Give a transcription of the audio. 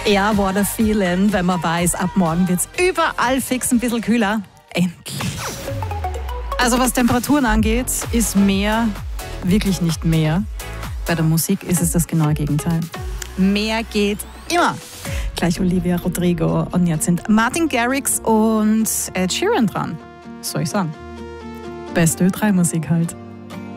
Ja, what a feeling, wenn man weiß, ab morgen wird es überall fix ein bisschen kühler. Endlich. Also was Temperaturen angeht, ist mehr wirklich nicht mehr. Bei der Musik ist es das genaue Gegenteil. Mehr geht immer. Gleich Olivia Rodrigo und jetzt sind Martin Garrix und Ed Sheeran dran. Was soll ich sagen? Beste Ö3-Musik halt.